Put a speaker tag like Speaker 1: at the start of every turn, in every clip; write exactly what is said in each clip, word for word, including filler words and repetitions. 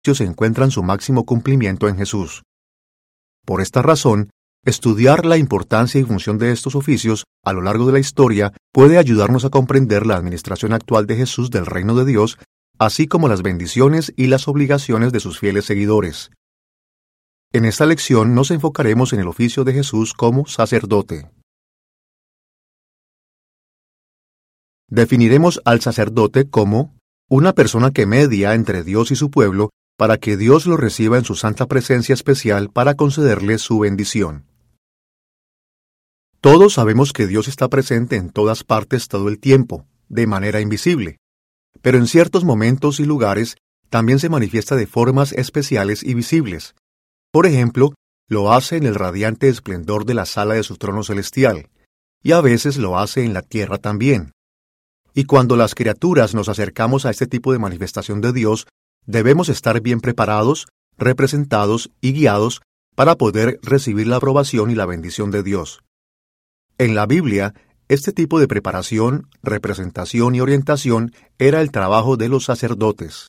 Speaker 1: encuentran su máximo cumplimiento en Jesús. Por esta razón, estudiar la importancia y función de estos oficios a lo largo de la historia puede ayudarnos a comprender la administración actual de Jesús del reino de Dios, así como las bendiciones y las obligaciones de sus fieles seguidores. En esta lección nos enfocaremos en el oficio de Jesús como sacerdote. Definiremos al sacerdote como una persona que media entre Dios y su pueblo para que Dios lo reciba en su santa presencia especial para concederle su bendición. Todos sabemos que Dios está presente en todas partes todo el tiempo, de manera invisible, pero en ciertos momentos y lugares también se manifiesta de formas especiales y visibles. Por ejemplo, lo hace en el radiante esplendor de la sala de su trono celestial, y a veces lo hace en la tierra también. Y cuando las criaturas nos acercamos a este tipo de manifestación de Dios, debemos estar bien preparados, representados y guiados para poder recibir la aprobación y la bendición de Dios. En la Biblia, este tipo de preparación, representación y orientación era el trabajo de los sacerdotes.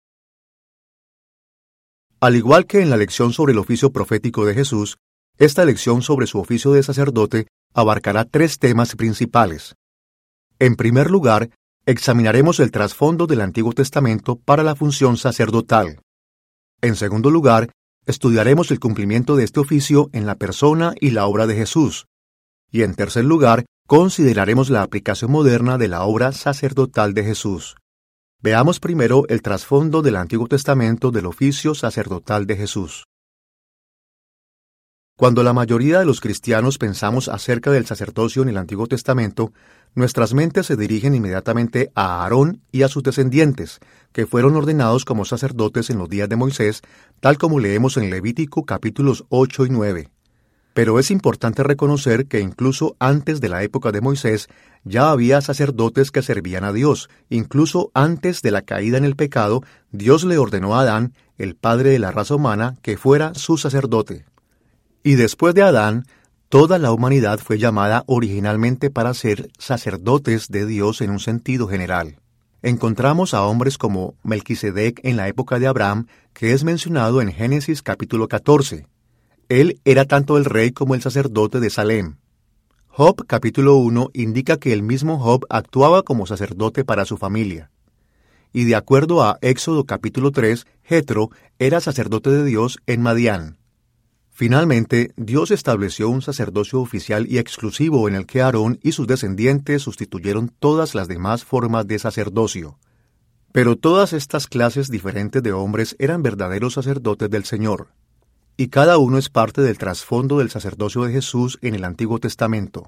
Speaker 1: Al igual que en la lección sobre el oficio profético de Jesús, esta lección sobre su oficio de sacerdote abarcará tres temas principales. En primer lugar, examinaremos el trasfondo del Antiguo Testamento para la función sacerdotal. En segundo lugar, estudiaremos el cumplimiento de este oficio en la persona y la obra de Jesús. Y en tercer lugar, consideraremos la aplicación moderna de la obra sacerdotal de Jesús. Veamos primero el trasfondo del Antiguo Testamento del oficio sacerdotal de Jesús. Cuando la mayoría de los cristianos pensamos acerca del sacerdocio en el Antiguo Testamento, nuestras mentes se dirigen inmediatamente a Aarón y a sus descendientes, que fueron ordenados como sacerdotes en los días de Moisés, tal como leemos en Levítico capítulos ocho y nueve. Pero es importante reconocer que incluso antes de la época de Moisés ya había sacerdotes que servían a Dios. Incluso antes de la caída en el pecado, Dios le ordenó a Adán, el padre de la raza humana, que fuera su sacerdote. Y después de Adán, toda la humanidad fue llamada originalmente para ser sacerdotes de Dios en un sentido general. Encontramos a hombres como Melquisedec en la época de Abraham, que es mencionado en Génesis capítulo catorce. Él era tanto el rey como el sacerdote de Salem. Job capítulo uno indica que el mismo Job actuaba como sacerdote para su familia. Y de acuerdo a Éxodo capítulo tres, Jetro era sacerdote de Dios en Madián. Finalmente, Dios estableció un sacerdocio oficial y exclusivo en el que Aarón y sus descendientes sustituyeron todas las demás formas de sacerdocio. Pero todas estas clases diferentes de hombres eran verdaderos sacerdotes del Señor. Y cada uno es parte del trasfondo del sacerdocio de Jesús en el Antiguo Testamento.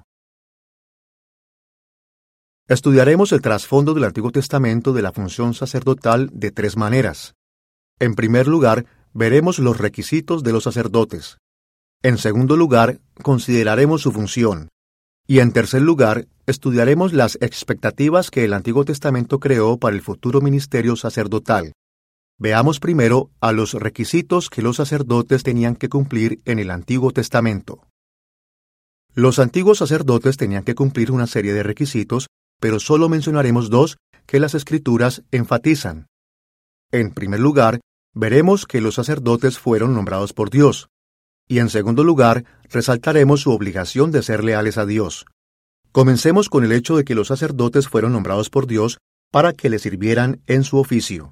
Speaker 1: Estudiaremos el trasfondo del Antiguo Testamento de la función sacerdotal de tres maneras. En primer lugar, veremos los requisitos de los sacerdotes. En segundo lugar, consideraremos su función. Y en tercer lugar, estudiaremos las expectativas que el Antiguo Testamento creó para el futuro ministerio sacerdotal. Veamos primero a los requisitos que los sacerdotes tenían que cumplir en el Antiguo Testamento. Los antiguos sacerdotes tenían que cumplir una serie de requisitos, pero solo mencionaremos dos que las Escrituras enfatizan. En primer lugar, veremos que los sacerdotes fueron nombrados por Dios, y en segundo lugar, resaltaremos su obligación de ser leales a Dios. Comencemos con el hecho de que los sacerdotes fueron nombrados por Dios para que le sirvieran en su oficio.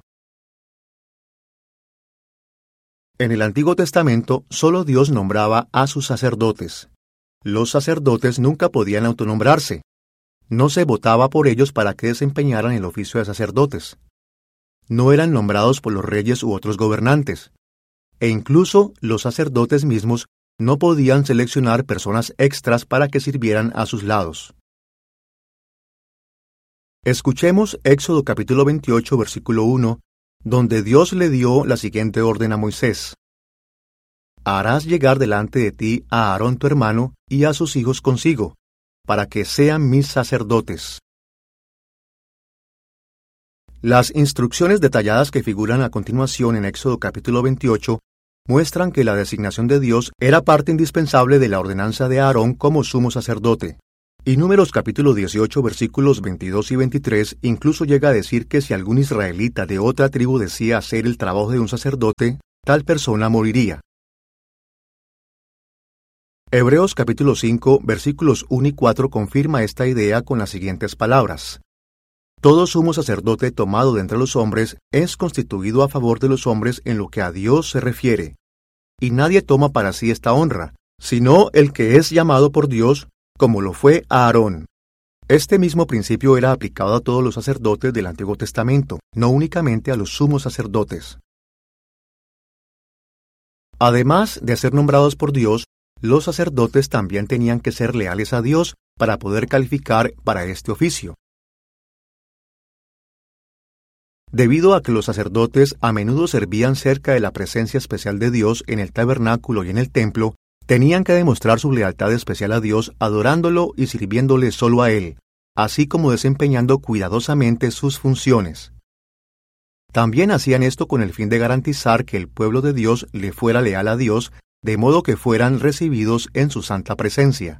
Speaker 1: En el Antiguo Testamento, solo Dios nombraba a sus sacerdotes. Los sacerdotes nunca podían autonombrarse. No se votaba por ellos para que desempeñaran el oficio de sacerdotes. No eran nombrados por los reyes u otros gobernantes. E incluso los sacerdotes mismos no podían seleccionar personas extras para que sirvieran a sus lados. Escuchemos Éxodo capítulo veintiocho, versículo uno, donde Dios le dio la siguiente orden a Moisés. Harás llegar delante de ti a Aarón tu hermano y a sus hijos consigo, para que sean mis sacerdotes. Las instrucciones detalladas que figuran a continuación en Éxodo capítulo veintiocho muestran que la designación de Dios era parte indispensable de la ordenanza de Aarón como sumo sacerdote. Y Números capítulo dieciocho versículos veintidós y veintitrés incluso llega a decir que si algún israelita de otra tribu decía hacer el trabajo de un sacerdote, tal persona moriría. Hebreos capítulo cinco versículos uno y cuatro confirma esta idea con las siguientes palabras. Todo sumo sacerdote tomado de entre los hombres es constituido a favor de los hombres en lo que a Dios se refiere. Y nadie toma para sí esta honra, sino el que es llamado por Dios, como lo fue Aarón. Este mismo principio era aplicado a todos los sacerdotes del Antiguo Testamento, no únicamente a los sumos sacerdotes. Además de ser nombrados por Dios, los sacerdotes también tenían que ser leales a Dios para poder calificar para este oficio. Debido a que los sacerdotes a menudo servían cerca de la presencia especial de Dios en el tabernáculo y en el templo, tenían que demostrar su lealtad especial a Dios adorándolo y sirviéndole solo a Él, así como desempeñando cuidadosamente sus funciones. También hacían esto con el fin de garantizar que el pueblo de Dios le fuera leal a Dios, de modo que fueran recibidos en su santa presencia.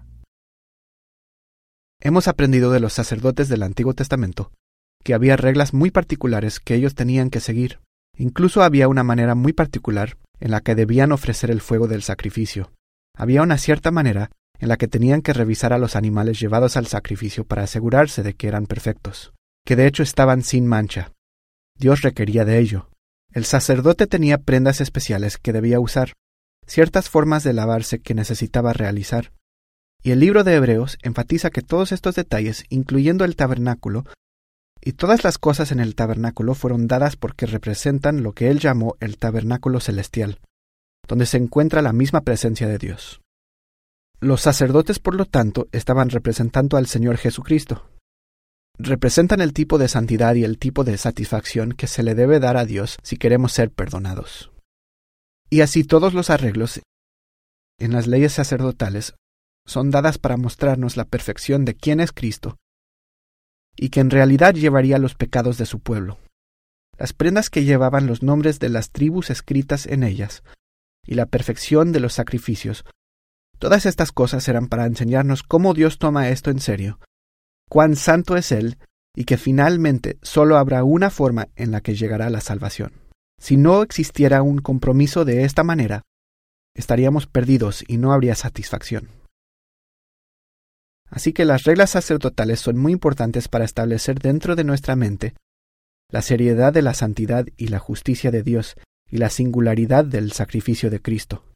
Speaker 2: Hemos aprendido de los sacerdotes del Antiguo Testamento que había reglas muy particulares que ellos tenían que seguir. Incluso había una manera muy particular en la que debían ofrecer el fuego del sacrificio. Había una cierta manera en la que tenían que revisar a los animales llevados al sacrificio para asegurarse de que eran perfectos, que de hecho estaban sin mancha. Dios requería de ello. El sacerdote tenía prendas especiales que debía usar, ciertas formas de lavarse que necesitaba realizar. Y el libro de Hebreos enfatiza que todos estos detalles, incluyendo el tabernáculo, y todas las cosas en el tabernáculo fueron dadas porque representan lo que él llamó el tabernáculo celestial, donde se encuentra la misma presencia de Dios. Los sacerdotes, por lo tanto, estaban representando al Señor Jesucristo. Representan el tipo de santidad y el tipo de satisfacción que se le debe dar a Dios si queremos ser perdonados. Y así todos los arreglos en las leyes sacerdotales son dadas para mostrarnos la perfección de quién es Cristo y que en realidad llevaría los pecados de su pueblo. Las prendas que llevaban los nombres de las tribus escritas en ellas y la perfección de los sacrificios, todas estas cosas eran para enseñarnos cómo Dios toma esto en serio, cuán santo es Él y que finalmente solo habrá una forma en la que llegará la salvación. Si no existiera un compromiso de esta manera, estaríamos perdidos y no habría satisfacción. Así que las reglas sacerdotales son muy importantes para establecer dentro de nuestra mente la seriedad de la santidad y la justicia de Dios y la singularidad del sacrificio de Cristo.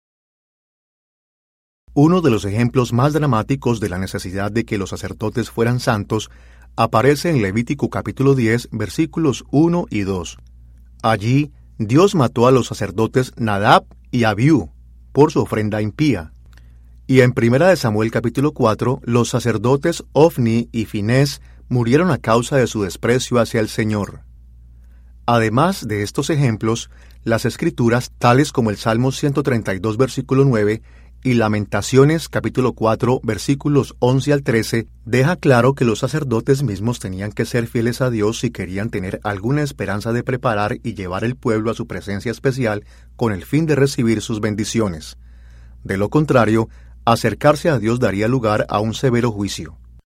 Speaker 1: Uno de los ejemplos más dramáticos de la necesidad de que los sacerdotes fueran santos aparece en Levítico capítulo diez, versículos uno y dos. Allí, Dios mató a los sacerdotes Nadab y Abiú por su ofrenda impía. Y en Primera de Samuel capítulo cuatro, los sacerdotes Ofni y Finés murieron a causa de su desprecio hacia el Señor. Además de estos ejemplos, las Escrituras, tales como el Salmo ciento treinta y dos versículo nueve y Lamentaciones capítulo cuatro versículos once al trece, deja claro que los sacerdotes mismos tenían que ser fieles a Dios si querían tener alguna esperanza de preparar y llevar el pueblo a su presencia especial con el fin de recibir sus bendiciones. De lo contrario, acercarse a Dios daría lugar a un severo juicio.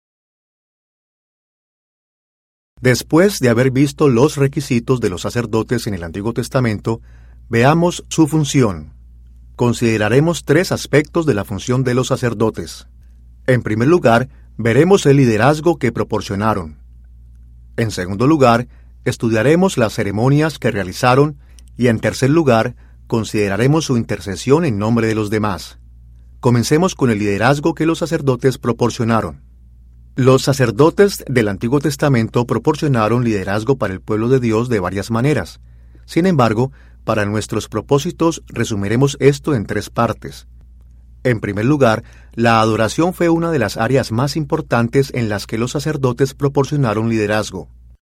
Speaker 1: Después de haber visto los requisitos de los sacerdotes en el Antiguo Testamento, veamos su función. Consideraremos tres aspectos de la función de los sacerdotes. En primer lugar, veremos el liderazgo que proporcionaron. En segundo lugar, estudiaremos las ceremonias que realizaron y en tercer lugar, consideraremos su intercesión en nombre de los demás. Comencemos con el liderazgo que los sacerdotes proporcionaron. Los sacerdotes del Antiguo Testamento proporcionaron liderazgo para el pueblo de Dios de varias maneras. Sin embargo, para nuestros propósitos resumiremos esto en tres partes. En primer lugar, la adoración fue una de las áreas más importantes en las que los sacerdotes proporcionaron liderazgo.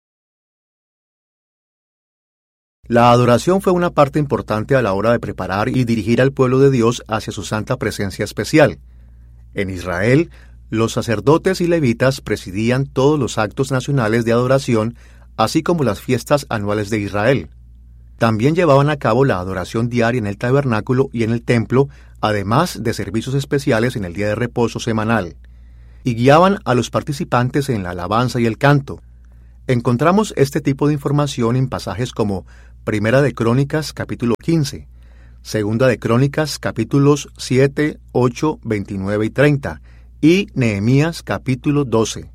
Speaker 1: La adoración fue una parte importante a la hora de preparar y dirigir al pueblo de Dios hacia su santa presencia especial. En Israel, los sacerdotes y levitas presidían todos los actos nacionales de adoración, así como las fiestas anuales de Israel. También llevaban a cabo la adoración diaria en el tabernáculo y en el templo, además de servicios especiales en el día de reposo semanal. y guiaban a los participantes en la alabanza y el canto. Encontramos este tipo de información en pasajes como Primera de Crónicas capítulo quince, Segunda de Crónicas capítulos siete, ocho, veintinueve y treinta y Nehemías capítulo doce.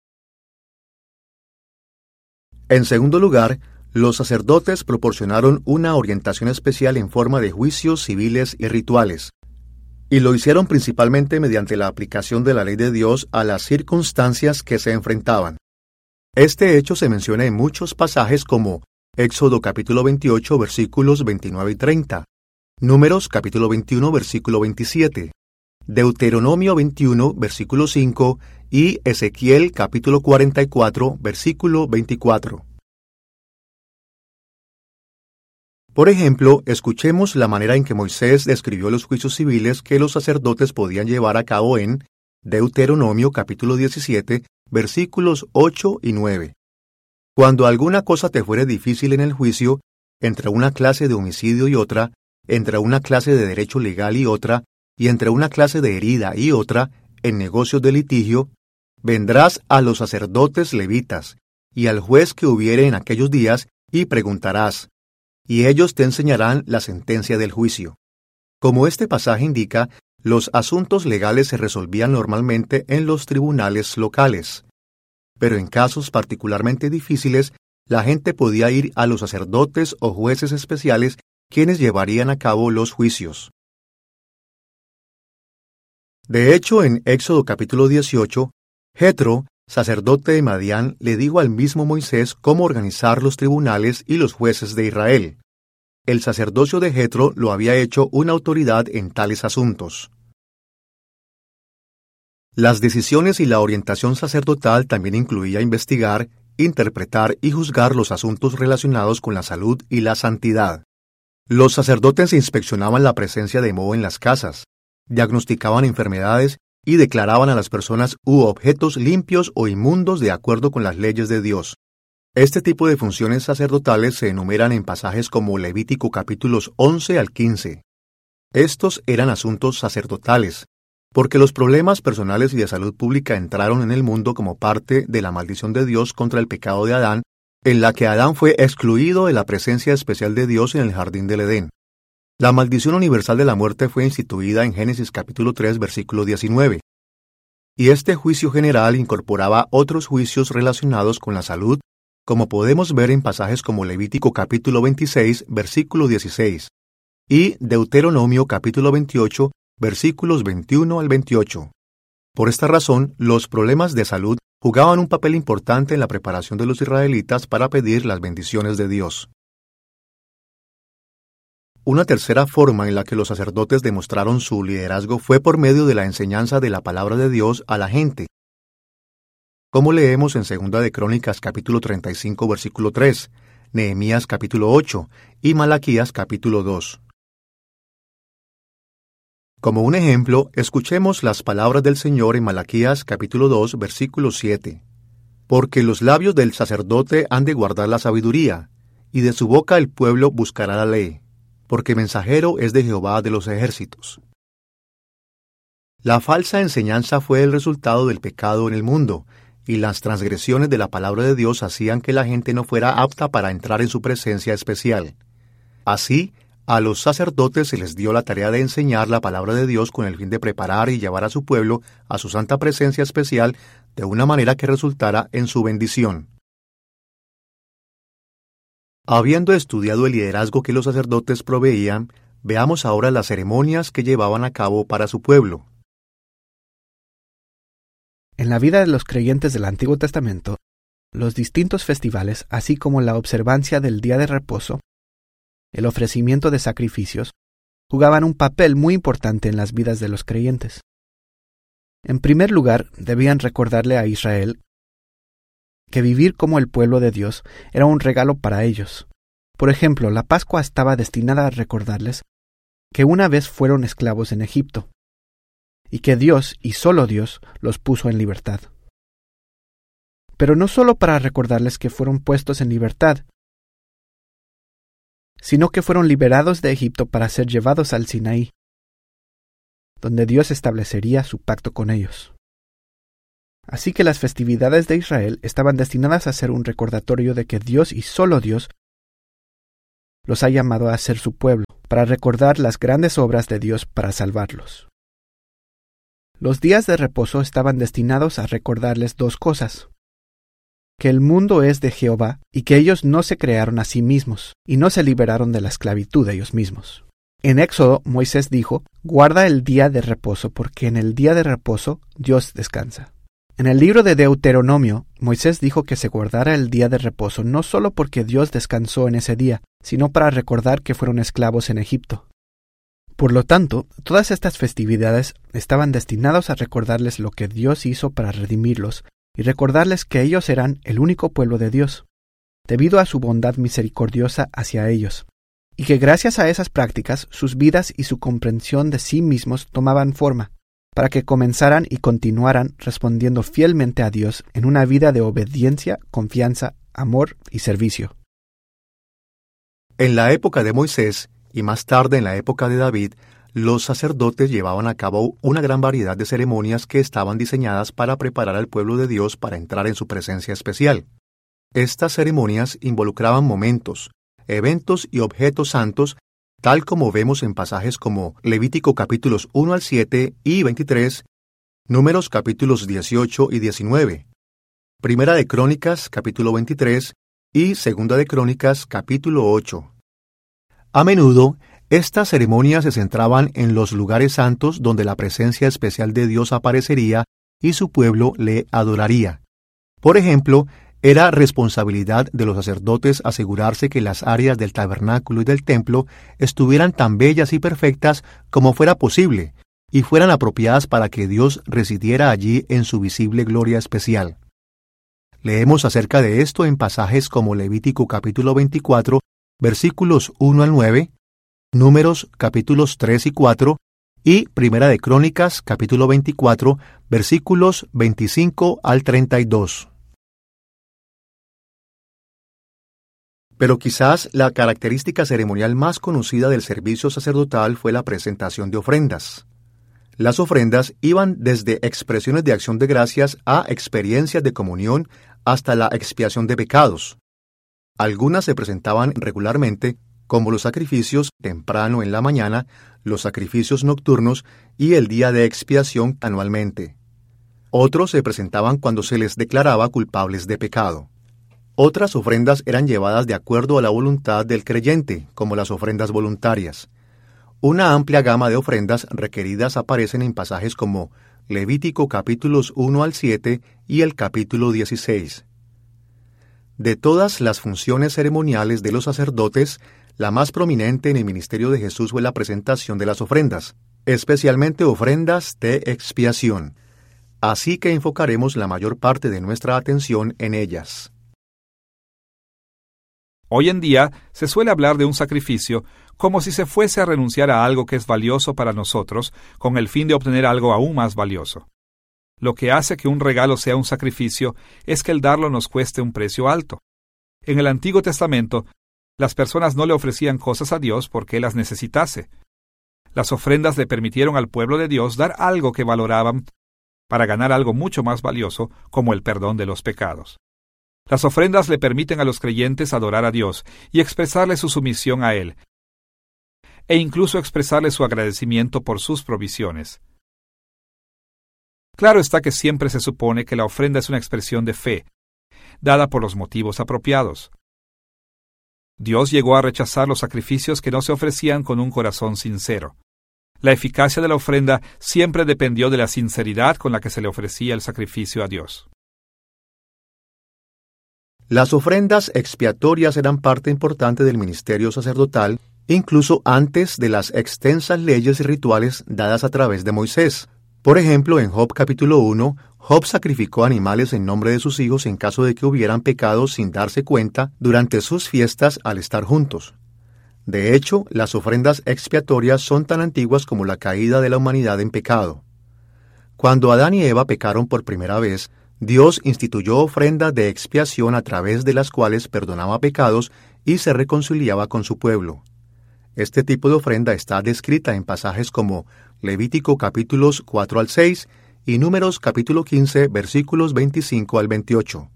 Speaker 1: En segundo lugar, los sacerdotes proporcionaron una orientación especial en forma de juicios civiles y rituales, y lo hicieron principalmente mediante la aplicación de la ley de Dios a las circunstancias que se enfrentaban. Este hecho se menciona en muchos pasajes como Éxodo capítulo veintiocho versículos veintinueve y treinta, Números capítulo veintiuno versículo veintisiete, Deuteronomio veintiuno versículo cinco y Ezequiel capítulo cuarenta y cuatro versículo veinticuatro. Por ejemplo, escuchemos la manera en que Moisés describió los juicios civiles que los sacerdotes podían llevar a cabo en Deuteronomio capítulo diecisiete, versículos ocho y nueve. Cuando alguna cosa te fuere difícil en el juicio, entre una clase de homicidio y otra, entre una clase de derecho legal y otra, y entre una clase de herida y otra, en negocios de litigio, vendrás a los sacerdotes levitas, y al juez que hubiere en aquellos días, y preguntarás, y ellos te enseñarán la sentencia del juicio. Como este pasaje indica, los asuntos legales se resolvían normalmente en los tribunales locales. Pero en casos particularmente difíciles, la gente podía ir a los sacerdotes o jueces especiales quienes llevarían a cabo los juicios. De hecho, en Éxodo capítulo dieciocho, Jetro, sacerdote de Madián, le dijo al mismo Moisés cómo organizar los tribunales y los jueces de Israel. El sacerdocio de Jetro lo había hecho una autoridad en tales asuntos. Las decisiones y la orientación sacerdotal también incluía investigar, interpretar y juzgar los asuntos relacionados con la salud y la santidad. Los sacerdotes inspeccionaban la presencia de moho en las casas, diagnosticaban enfermedades y declaraban a las personas u objetos limpios o inmundos de acuerdo con las leyes de Dios. Este tipo de funciones sacerdotales se enumeran en pasajes como Levítico capítulos once al quince. Estos eran asuntos sacerdotales, porque los problemas personales y de salud pública entraron en el mundo como parte de la maldición de Dios contra el pecado de Adán, en la que Adán fue excluido de la presencia especial de Dios en el jardín del Edén. La maldición universal de la muerte fue instituida en Génesis capítulo tres versículo diecinueve. Y este juicio general incorporaba otros juicios relacionados con la salud, como podemos ver en pasajes como Levítico capítulo veintiséis versículo dieciséis y Deuteronomio capítulo veintiocho versículos veintiuno al veintiocho. Por esta razón, los problemas de salud jugaban un papel importante en la preparación de los israelitas para pedir las bendiciones de Dios. Una tercera forma en la que los sacerdotes demostraron su liderazgo fue por medio de la enseñanza de la palabra de Dios a la gente. Como leemos en Segunda de Crónicas capítulo treinta y cinco versículo tres, Nehemías capítulo ocho y Malaquías capítulo dos. Como un ejemplo, escuchemos las palabras del Señor en Malaquías capítulo dos versículo siete. Porque los labios del sacerdote han de guardar la sabiduría, y de su boca el pueblo buscará la ley, porque mensajero es de Jehová de los ejércitos. La falsa enseñanza fue el resultado del pecado en el mundo, y las transgresiones de la palabra de Dios hacían que la gente no fuera apta para entrar en su presencia especial. Así, a los sacerdotes se les dio la tarea de enseñar la palabra de Dios con el fin de preparar y llevar a su pueblo a su santa presencia especial de una manera que resultara en su bendición. Habiendo estudiado el liderazgo que los sacerdotes proveían, veamos ahora las ceremonias que llevaban a cabo para su pueblo.
Speaker 2: En la vida de los creyentes del Antiguo Testamento, los distintos festivales, así como la observancia del día de reposo, el ofrecimiento de sacrificios, jugaban un papel muy importante en las vidas de los creyentes. En primer lugar, debían recordarle a Israel que vivir como el pueblo de Dios era un regalo para ellos. Por ejemplo, la Pascua estaba destinada a recordarles que una vez fueron esclavos en Egipto, y que Dios, y solo Dios, los puso en libertad. Pero no solo para recordarles que fueron puestos en libertad, sino que fueron liberados de Egipto para ser llevados al Sinaí, donde Dios establecería su pacto con ellos. Así que las festividades de Israel estaban destinadas a ser un recordatorio de que Dios y solo Dios los ha llamado a ser su pueblo, para recordar las grandes obras de Dios para salvarlos. Los días de reposo estaban destinados a recordarles dos cosas: que el mundo es de Jehová y que ellos no se crearon a sí mismos y no se liberaron de la esclavitud de ellos mismos. En Éxodo, Moisés dijo: guarda el día de reposo, porque en el día de reposo Dios descansa. En el libro de Deuteronomio, Moisés dijo que se guardara el día de reposo no solo porque Dios descansó en ese día, sino para recordar que fueron esclavos en Egipto. Por lo tanto, todas estas festividades estaban destinadas a recordarles lo que Dios hizo para redimirlos y recordarles que ellos eran el único pueblo de Dios, debido a su bondad misericordiosa hacia ellos, y que gracias a esas prácticas sus vidas y su comprensión de sí mismos tomaban forma, para que comenzaran y continuaran respondiendo fielmente a Dios en una vida de obediencia, confianza, amor y servicio.
Speaker 1: En la época de Moisés, y más tarde en la época de David, los sacerdotes llevaban a cabo una gran variedad de ceremonias que estaban diseñadas para preparar al pueblo de Dios para entrar en su presencia especial. Estas ceremonias involucraban momentos, eventos y objetos santos, tal como vemos en pasajes como Levítico capítulos uno al siete y veintitrés, Números capítulos dieciocho y diecinueve, Primera de Crónicas capítulo veintitrés y Segunda de Crónicas capítulo ocho. A menudo, estas ceremonias se centraban en los lugares santos donde la presencia especial de Dios aparecería y su pueblo le adoraría. Por ejemplo, era responsabilidad de los sacerdotes asegurarse que las áreas del tabernáculo y del templo estuvieran tan bellas y perfectas como fuera posible, y fueran apropiadas para que Dios residiera allí en su visible gloria especial. Leemos acerca de esto en pasajes como Levítico capítulo veinticuatro, versículos uno al nueve, Números capítulos tres y cuatro, y Primera de Crónicas capítulo veinticuatro, versículos veinticinco al treinta y dos. Pero quizás la característica ceremonial más conocida del servicio sacerdotal fue la presentación de ofrendas. Las ofrendas iban desde expresiones de acción de gracias a experiencias de comunión hasta la expiación de pecados. Algunas se presentaban regularmente, como los sacrificios temprano en la mañana, los sacrificios nocturnos y el día de expiación anualmente. Otros se presentaban cuando se les declaraba culpables de pecado. Otras ofrendas eran llevadas de acuerdo a la voluntad del creyente, como las ofrendas voluntarias. Una amplia gama de ofrendas requeridas aparecen en pasajes como Levítico capítulos uno al siete y el capítulo dieciséis. De todas las funciones ceremoniales de los sacerdotes, la más prominente en el ministerio de Jesús fue la presentación de las ofrendas, especialmente ofrendas de expiación. Así que enfocaremos la mayor parte de nuestra atención en ellas.
Speaker 3: Hoy en día se suele hablar de un sacrificio como si se fuese a renunciar a algo que es valioso para nosotros con el fin de obtener algo aún más valioso. Lo que hace que un regalo sea un sacrificio es que el darlo nos cueste un precio alto. En el Antiguo Testamento, las personas no le ofrecían cosas a Dios porque Él las necesitase. Las ofrendas le permitieron al pueblo de Dios dar algo que valoraban para ganar algo mucho más valioso, como el perdón de los pecados. Las ofrendas le permiten a los creyentes adorar a Dios y expresarle su sumisión a Él, e incluso expresarle su agradecimiento por sus provisiones. Claro está que siempre se supone que la ofrenda es una expresión de fe, dada por los motivos apropiados. Dios llegó a rechazar los sacrificios que no se ofrecían con un corazón sincero. La eficacia de la ofrenda siempre dependió de la sinceridad con la que se le ofrecía el sacrificio a Dios.
Speaker 1: Las ofrendas expiatorias eran parte importante del ministerio sacerdotal, incluso antes de las extensas leyes y rituales dadas a través de Moisés. Por ejemplo, en Job capítulo uno, Job sacrificó animales en nombre de sus hijos en caso de que hubieran pecado sin darse cuenta durante sus fiestas al estar juntos. De hecho, las ofrendas expiatorias son tan antiguas como la caída de la humanidad en pecado. Cuando Adán y Eva pecaron por primera vez, Dios instituyó ofrendas de expiación a través de las cuales perdonaba pecados y se reconciliaba con su pueblo. Este tipo de ofrenda está descrita en pasajes como Levítico capítulos cuatro al seis y Números capítulo quince, versículos veinticinco al veintiocho.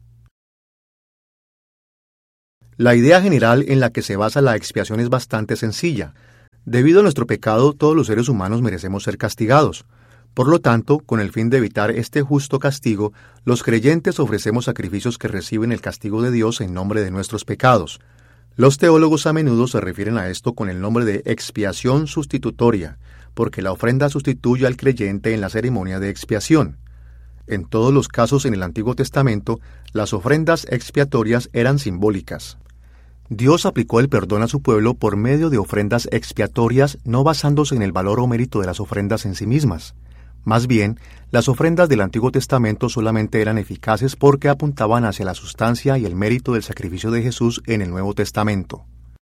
Speaker 1: La idea general en la que se basa la expiación es bastante sencilla. Debido a nuestro pecado, todos los seres humanos merecemos ser castigados. Por lo tanto, con el fin de evitar este justo castigo, los creyentes ofrecemos sacrificios que reciben el castigo de Dios en nombre de nuestros pecados. Los teólogos a menudo se refieren a esto con el nombre de expiación sustitutoria, porque la ofrenda sustituye al creyente en la ceremonia de expiación. En todos los casos en el Antiguo Testamento, las ofrendas expiatorias eran simbólicas. Dios aplicó el perdón a su pueblo por medio de ofrendas expiatorias, no basándose en el valor o mérito de las ofrendas en sí mismas. Más bien, las ofrendas del Antiguo Testamento solamente eran eficaces porque apuntaban hacia la sustancia y el mérito del sacrificio de Jesús en el Nuevo Testamento.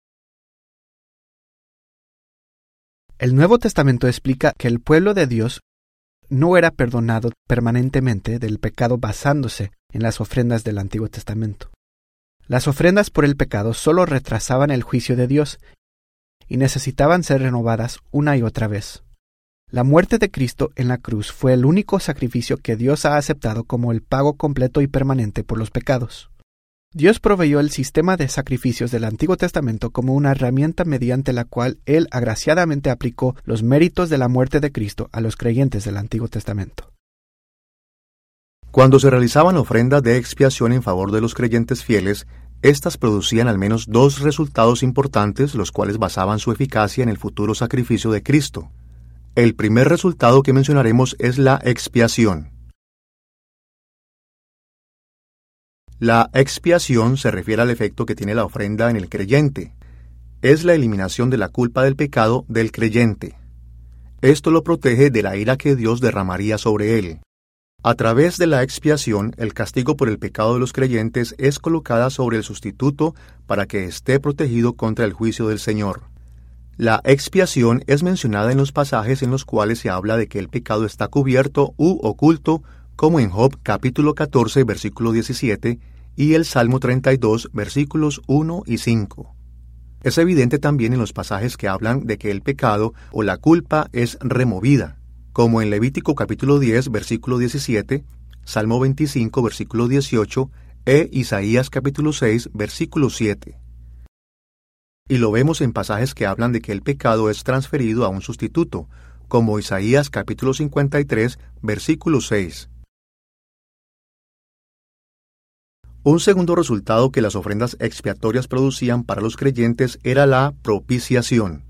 Speaker 2: El Nuevo Testamento explica que el pueblo de Dios no era perdonado permanentemente del pecado basándose en las ofrendas del Antiguo Testamento. Las ofrendas por el pecado solo retrasaban el juicio de Dios y necesitaban ser renovadas una y otra vez. La muerte de Cristo en la cruz fue el único sacrificio que Dios ha aceptado como el pago completo y permanente por los pecados. Dios proveyó el sistema de sacrificios del Antiguo Testamento como una herramienta mediante la cual Él agraciadamente aplicó los méritos de la muerte de Cristo a los creyentes del Antiguo Testamento.
Speaker 1: Cuando se realizaban ofrendas de expiación en favor de los creyentes fieles, éstas producían al menos dos resultados importantes, los cuales basaban su eficacia en el futuro sacrificio de Cristo. El primer resultado que mencionaremos es la expiación. La expiación se refiere al efecto que tiene la ofrenda en el creyente. Es la eliminación de la culpa del pecado del creyente. Esto lo protege de la ira que Dios derramaría sobre él. A través de la expiación, el castigo por el pecado de los creyentes es colocada sobre el sustituto para que esté protegido contra el juicio del Señor. La expiación es mencionada en los pasajes en los cuales se habla de que el pecado está cubierto u oculto, como en Job capítulo catorce, versículo diecisiete, y el Salmo treinta y dos, versículos uno y cinco. Es evidente también en los pasajes que hablan de que el pecado o la culpa es removida, como en Levítico capítulo diez, versículo diecisiete, Salmo veinticinco, versículo dieciocho, e Isaías capítulo seis, versículo siete. Y lo vemos en pasajes que hablan de que el pecado es transferido a un sustituto, como Isaías capítulo cincuenta y tres, versículo seis. Un segundo resultado que las ofrendas expiatorias producían para los creyentes era la propiciación.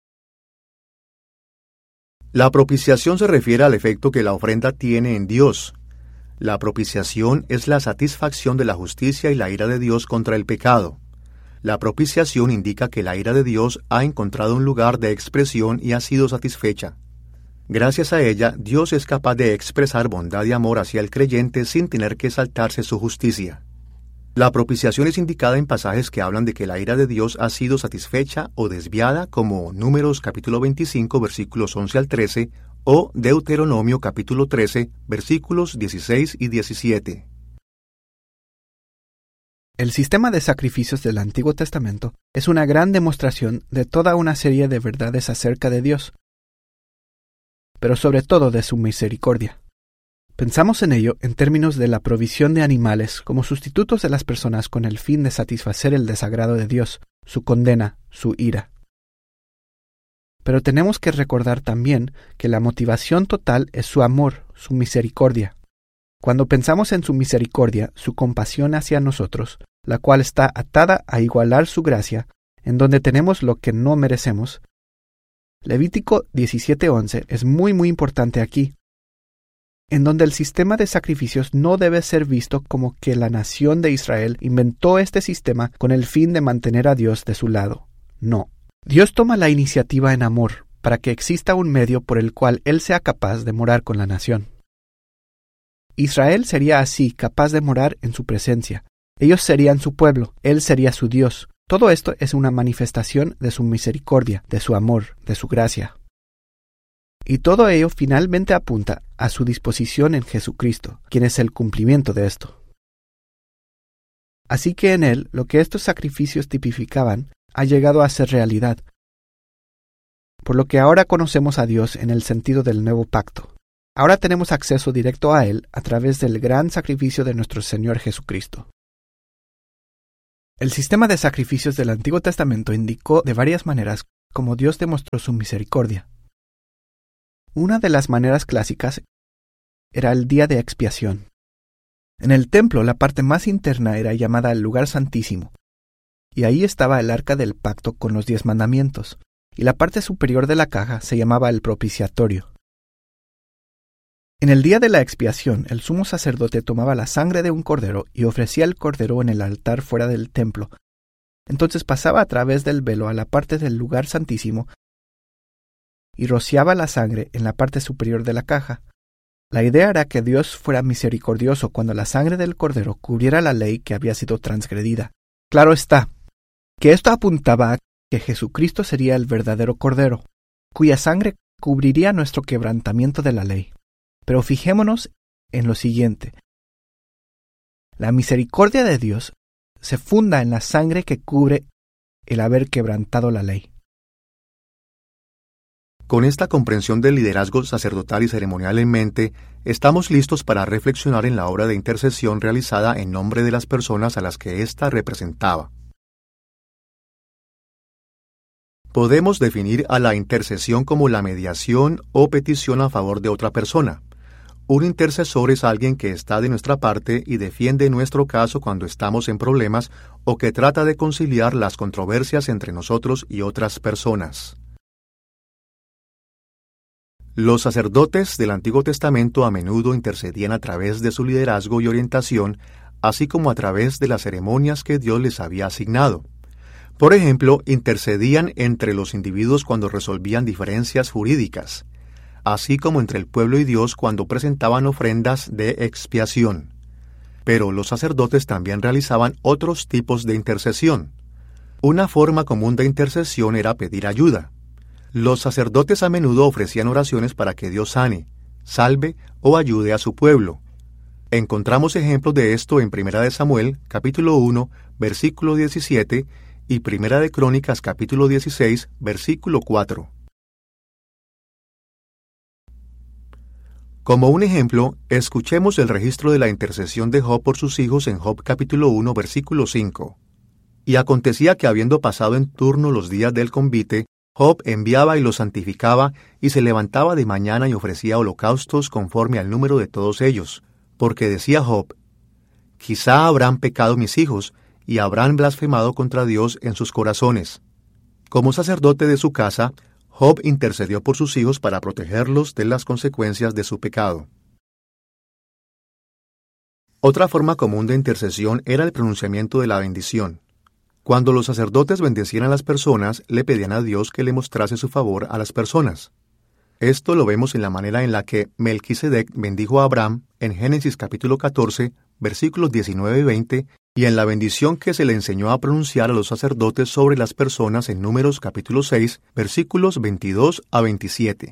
Speaker 1: La propiciación se refiere al efecto que la ofrenda tiene en Dios. La propiciación es la satisfacción de la justicia y la ira de Dios contra el pecado. La propiciación indica que la ira de Dios ha encontrado un lugar de expresión y ha sido satisfecha. Gracias a ella, Dios es capaz de expresar bondad y amor hacia el creyente sin tener que saltarse su justicia. La propiciación es indicada en pasajes que hablan de que la ira de Dios ha sido satisfecha o desviada, como Números capítulo veinticinco, versículos once al trece, o Deuteronomio capítulo trece, versículos dieciséis y diecisiete.
Speaker 2: El sistema de sacrificios del Antiguo Testamento es una gran demostración de toda una serie de verdades acerca de Dios, pero sobre todo de su misericordia. Pensamos en ello en términos de la provisión de animales como sustitutos de las personas con el fin de satisfacer el desagrado de Dios, su condena, su ira. Pero tenemos que recordar también que la motivación total es su amor, su misericordia. Cuando pensamos en su misericordia, su compasión hacia nosotros, la cual está atada a igualar su gracia, en donde tenemos lo que no merecemos, Levítico diecisiete once es muy muy importante aquí, en donde el sistema de sacrificios no debe ser visto como que la nación de Israel inventó este sistema con el fin de mantener a Dios de su lado. No. Dios toma la iniciativa en amor para que exista un medio por el cual Él sea capaz de morar con la nación. Israel sería así capaz de morar en su presencia. Ellos serían su pueblo, Él sería su Dios. Todo esto es una manifestación de su misericordia, de su amor, de su gracia. Y todo ello finalmente apunta a su disposición en Jesucristo, quien es el cumplimiento de esto. Así que en Él, lo que estos sacrificios tipificaban, ha llegado a ser realidad, por lo que ahora conocemos a Dios en el sentido del nuevo pacto. Ahora tenemos acceso directo a Él a través del gran sacrificio de nuestro Señor Jesucristo. El sistema de sacrificios del Antiguo Testamento indicó de varias maneras cómo Dios demostró su misericordia. Una de las maneras clásicas era el día de expiación. En el templo, la parte más interna era llamada el lugar santísimo, y ahí estaba el arca del pacto con los diez mandamientos, y la parte superior de la caja se llamaba el propiciatorio. En el día de la expiación, el sumo sacerdote tomaba la sangre de un cordero y ofrecía el cordero en el altar fuera del templo. Entonces pasaba a través del velo a la parte del lugar santísimo y rociaba la sangre en la parte superior de la caja. La idea era que Dios fuera misericordioso cuando la sangre del cordero cubriera la ley que había sido transgredida. Claro está, que esto apuntaba a que Jesucristo sería el verdadero cordero, cuya sangre cubriría nuestro quebrantamiento de la ley. Pero fijémonos en lo siguiente. La misericordia de Dios se funda en la sangre que cubre el haber quebrantado la ley.
Speaker 1: Con esta comprensión del liderazgo sacerdotal y ceremonial en mente, estamos listos para reflexionar en la obra de intercesión realizada en nombre de las personas a las que ésta representaba. Podemos definir a la intercesión como la mediación o petición a favor de otra persona. Un intercesor es alguien que está de nuestra parte y defiende nuestro caso cuando estamos en problemas o que trata de conciliar las controversias entre nosotros y otras personas. Los sacerdotes del Antiguo Testamento a menudo intercedían a través de su liderazgo y orientación, así como a través de las ceremonias que Dios les había asignado. Por ejemplo, intercedían entre los individuos cuando resolvían diferencias jurídicas, así como entre el pueblo y Dios cuando presentaban ofrendas de expiación. Pero los sacerdotes también realizaban otros tipos de intercesión. Una forma común de intercesión era pedir ayuda. Los sacerdotes a menudo ofrecían oraciones para que Dios sane, salve o ayude a su pueblo. Encontramos ejemplos de esto en Primera de Samuel, capítulo uno, versículo diecisiete, y Primera de Crónicas, capítulo dieciséis, versículo cuatro. Como un ejemplo, escuchemos el registro de la intercesión de Job por sus hijos en Job capítulo uno, versículo cinco. Y acontecía que habiendo pasado en turno los días del convite, Job enviaba y los santificaba, y se levantaba de mañana y ofrecía holocaustos conforme al número de todos ellos, porque decía Job: quizá habrán pecado mis hijos, y habrán blasfemado contra Dios en sus corazones. Como sacerdote de su casa, Job intercedió por sus hijos para protegerlos de las consecuencias de su pecado. Otra forma común de intercesión era el pronunciamiento de la bendición. Cuando los sacerdotes bendecían a las personas, le pedían a Dios que le mostrase su favor a las personas. Esto lo vemos en la manera en la que Melquisedec bendijo a Abraham en Génesis capítulo catorce, versículos diecinueve y veinte, y en la bendición que se le enseñó a pronunciar a los sacerdotes sobre las personas en Números capítulo seis, versículos veintidós a veintisiete.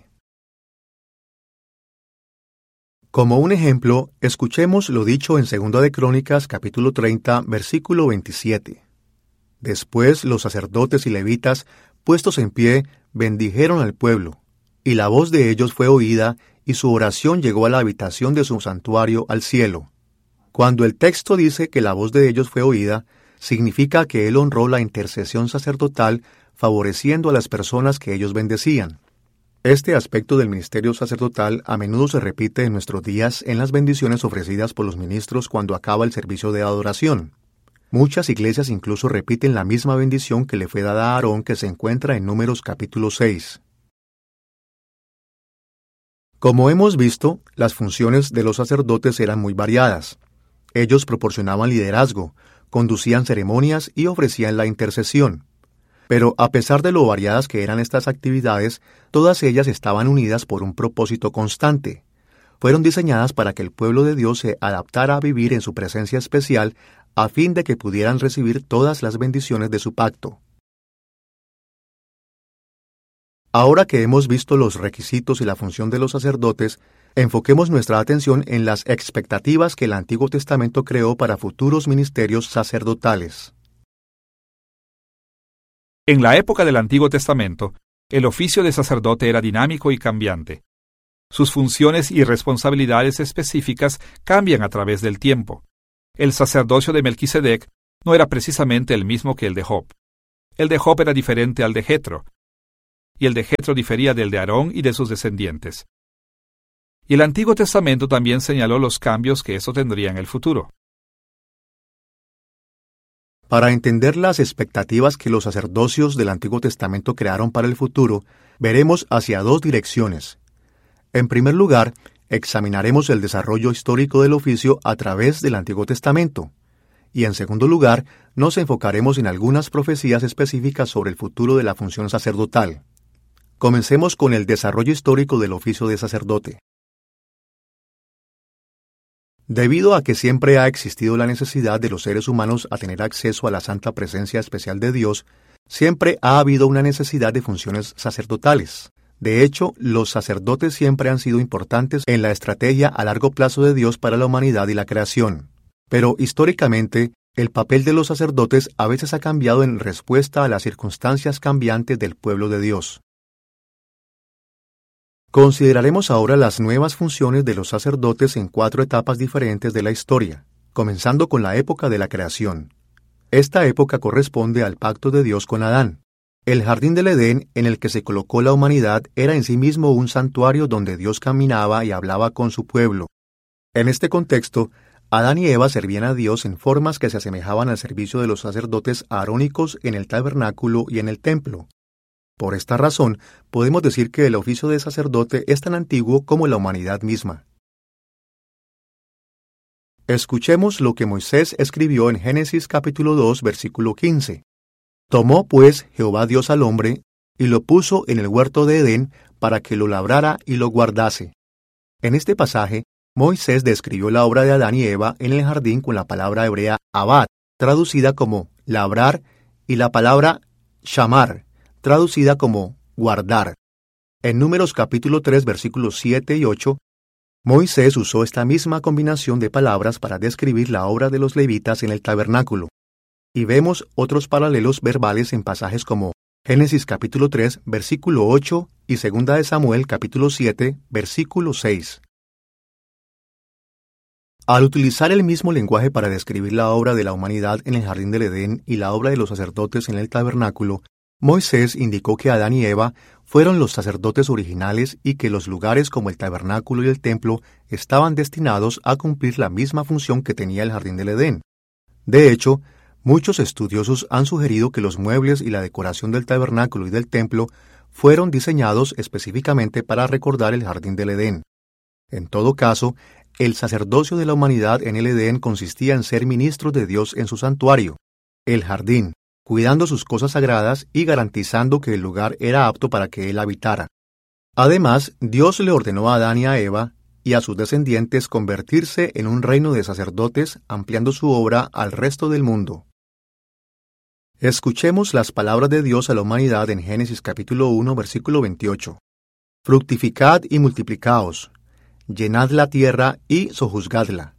Speaker 1: Como un ejemplo, escuchemos lo dicho en Segunda de Crónicas capítulo treinta, versículo veintisiete. Después los sacerdotes y levitas, puestos en pie, bendijeron al pueblo, y la voz de ellos fue oída, y su oración llegó a la habitación de su santuario al cielo. Cuando el texto dice que la voz de ellos fue oída, significa que él honró la intercesión sacerdotal, favoreciendo a las personas que ellos bendecían. Este aspecto del ministerio sacerdotal a menudo se repite en nuestros días en las bendiciones ofrecidas por los ministros cuando acaba el servicio de adoración. Muchas iglesias incluso repiten la misma bendición que le fue dada a Aarón, que se encuentra en Números capítulo seis. Como hemos visto, las funciones de los sacerdotes eran muy variadas. Ellos proporcionaban liderazgo, conducían ceremonias y ofrecían la intercesión. Pero a pesar de lo variadas que eran estas actividades, todas ellas estaban unidas por un propósito constante. Fueron diseñadas para que el pueblo de Dios se adaptara a vivir en su presencia especial, a fin de que pudieran recibir todas las bendiciones de su pacto. Ahora que hemos visto los requisitos y la función de los sacerdotes, enfoquemos nuestra atención en las expectativas que el Antiguo Testamento creó para futuros ministerios sacerdotales.
Speaker 3: En la época del Antiguo Testamento, el oficio de sacerdote era dinámico y cambiante. Sus funciones y responsabilidades específicas cambian a través del tiempo. El sacerdocio de Melquisedec no era precisamente el mismo que el de Job. El de Job era diferente al de Jetro, y el de Jetro difería del de Aarón y de sus descendientes. Y el Antiguo Testamento también señaló los cambios que eso tendría en el futuro.
Speaker 1: Para entender las expectativas que los sacerdocios del Antiguo Testamento crearon para el futuro, veremos hacia dos direcciones. En primer lugar, examinaremos el desarrollo histórico del oficio a través del Antiguo Testamento. Y en segundo lugar, nos enfocaremos en algunas profecías específicas sobre el futuro de la función sacerdotal. Comencemos con el desarrollo histórico del oficio de sacerdote. Debido a que siempre ha existido la necesidad de los seres humanos a tener acceso a la santa presencia especial de Dios, siempre ha habido una necesidad de funciones sacerdotales. De hecho, los sacerdotes siempre han sido importantes en la estrategia a largo plazo de Dios para la humanidad y la creación. Pero históricamente, el papel de los sacerdotes a veces ha cambiado en respuesta a las circunstancias cambiantes del pueblo de Dios. Consideraremos ahora las nuevas funciones de los sacerdotes en cuatro etapas diferentes de la historia, comenzando con la época de la creación. Esta época corresponde al pacto de Dios con Adán. El jardín del Edén en el que se colocó la humanidad era en sí mismo un santuario donde Dios caminaba y hablaba con su pueblo. En este contexto, Adán y Eva servían a Dios en formas que se asemejaban al servicio de los sacerdotes arónicos en el tabernáculo y en el templo. Por esta razón, podemos decir que el oficio de sacerdote es tan antiguo como la humanidad misma. Escuchemos lo que Moisés escribió en Génesis capítulo dos, versículo quince. Tomó pues Jehová Dios al hombre, y lo puso en el huerto de Edén, para que lo labrara y lo guardase. En este pasaje, Moisés describió la obra de Adán y Eva en el jardín con la palabra hebrea abad, traducida como labrar, y la palabra shamar, traducida como guardar. En Números capítulo tres, versículos siete y ocho, Moisés usó esta misma combinación de palabras para describir la obra de los levitas en el tabernáculo. Y vemos otros paralelos verbales en pasajes como Génesis capítulo tres, versículo ocho y Segunda de Samuel capítulo siete, versículo seis. Al utilizar el mismo lenguaje para describir la obra de la humanidad en el jardín del Edén y la obra de los sacerdotes en el tabernáculo, Moisés indicó que Adán y Eva fueron los sacerdotes originales y que los lugares como el tabernáculo y el templo estaban destinados a cumplir la misma función que tenía el jardín del Edén. De hecho, muchos estudiosos han sugerido que los muebles y la decoración del tabernáculo y del templo fueron diseñados específicamente para recordar el jardín del Edén. En todo caso, el sacerdocio de la humanidad en el Edén consistía en ser ministros de Dios en su santuario, el jardín, cuidando sus cosas sagradas y garantizando que el lugar era apto para que él habitara. Además, Dios le ordenó a Adán y a Eva y a sus descendientes convertirse en un reino de sacerdotes, ampliando su obra al resto del mundo. Escuchemos las palabras de Dios a la humanidad en Génesis capítulo uno, versículo veintiocho. Fructificad y multiplicaos, llenad la tierra y sojuzgadla.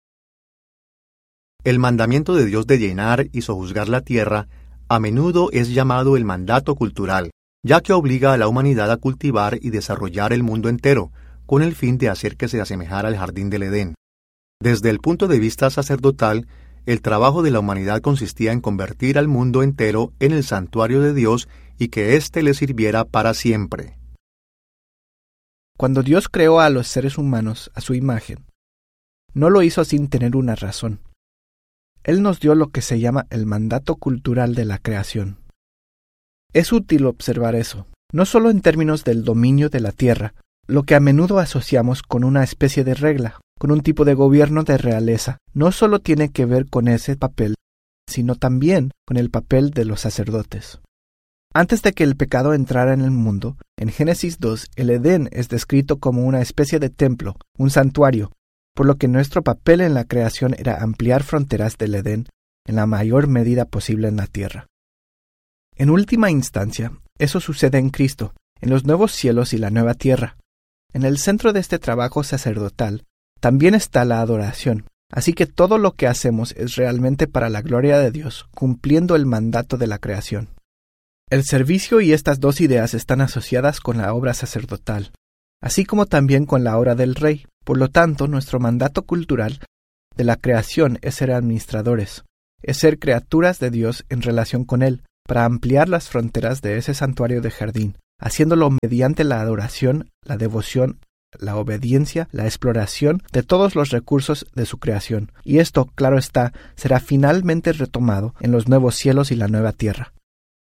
Speaker 1: El mandamiento de Dios de llenar y sojuzgar la tierra a menudo es llamado el mandato cultural, ya que obliga a la humanidad a cultivar y desarrollar el mundo entero, con el fin de hacer que se asemejara al jardín del Edén. Desde el punto de vista sacerdotal, el trabajo de la humanidad consistía en convertir al mundo entero en el santuario de Dios y que éste le sirviera para siempre.
Speaker 2: Cuando Dios creó a los seres humanos a su imagen, no lo hizo sin tener una razón. Él nos dio lo que se llama el mandato cultural de la creación. Es útil observar eso, no solo en términos del dominio de la tierra, lo que a menudo asociamos con una especie de regla, con un tipo de gobierno de realeza, no solo tiene que ver con ese papel, sino también con el papel de los sacerdotes. Antes de que el pecado entrara en el mundo, en Génesis dos, el Edén es descrito como una especie de templo, un santuario, por lo que nuestro papel en la creación era ampliar fronteras del Edén en la mayor medida posible en la tierra. En última instancia, eso sucede en Cristo, en los nuevos cielos y la nueva tierra. En el centro de este trabajo sacerdotal también está la adoración, así que todo lo que hacemos es realmente para la gloria de Dios, cumpliendo el mandato de la creación. El servicio y estas dos ideas están asociadas con la obra sacerdotal. así como también con la hora del rey. Por lo tanto, nuestro mandato cultural de la creación es ser administradores, es ser criaturas de Dios en relación con Él, para ampliar las fronteras de ese santuario de jardín, haciéndolo mediante la adoración, la devoción, la obediencia, la exploración de todos los recursos de su creación. Y esto, claro está, será finalmente retomado en los nuevos cielos y la nueva tierra.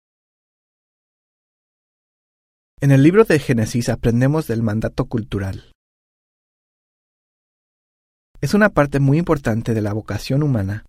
Speaker 2: En el libro de Génesis aprendemos del mandato cultural. Es una parte muy importante de la vocación humana,